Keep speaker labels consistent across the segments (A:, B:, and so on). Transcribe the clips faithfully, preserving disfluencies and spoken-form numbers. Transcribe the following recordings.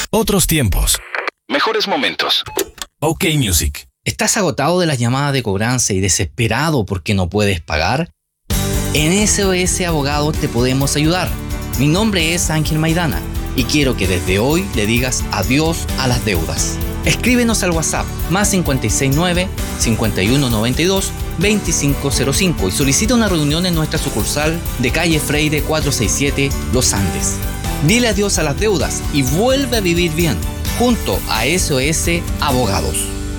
A: Otros tiempos. Mejores momentos. OK Music.
B: ¿Estás agotado de las llamadas de cobranza y desesperado porque no puedes pagar? En S O S Abogados te podemos ayudar. Mi nombre es Ángel Maidana y quiero que desde hoy le digas adiós a las deudas. Escríbenos al WhatsApp más cinco seis nueve, cinco uno nueve dos, dos cinco cero cinco y solicita una reunión en nuestra sucursal de calle Freire cuatrocientos sesenta y siete, Los Andes. Dile adiós a las deudas y vuelve a vivir bien junto a S O S Abogados.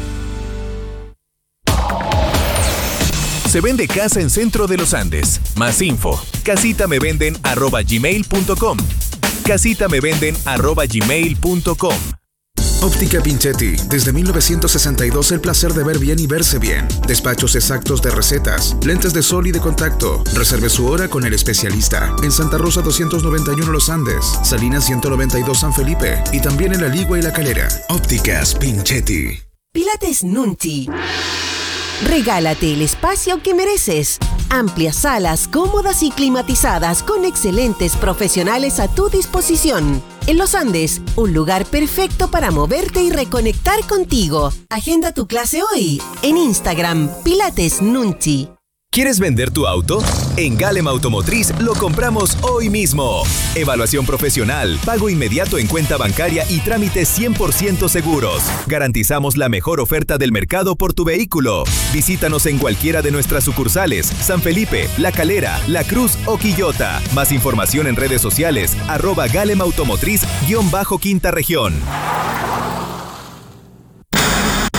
C: Se vende casa en Centro de los Andes. Más info, casitamevenden arroba gmail punto com. casitamevenden arroba gmail punto com.
D: Óptica Pinchetti. Desde mil novecientos sesenta y dos el placer de ver bien y verse bien. Despachos exactos de recetas, lentes de sol y de contacto. Reserve su hora con el especialista. En Santa Rosa doscientos noventa y uno Los Andes, Salinas ciento noventa y dos San Felipe y también en La Ligua y La Calera. Ópticas Pinchetti.
E: Pilates Nunchi. Regálate el espacio que mereces. Amplias salas cómodas y climatizadas con excelentes profesionales a tu disposición. En Los Andes, un lugar perfecto para moverte y reconectar contigo. Agenda tu clase hoy en Instagram, Pilates Nunchi.
C: ¿Quieres vender tu auto? En Galem Automotriz lo compramos hoy mismo. Evaluación profesional, pago inmediato en cuenta bancaria y trámites cien por ciento seguros. Garantizamos la mejor oferta del mercado por tu vehículo. Visítanos en cualquiera de nuestras sucursales, San Felipe, La Calera, La Cruz o Quillota. Más información en redes sociales, arroba Galem Automotriz, guión bajo Quinta Región.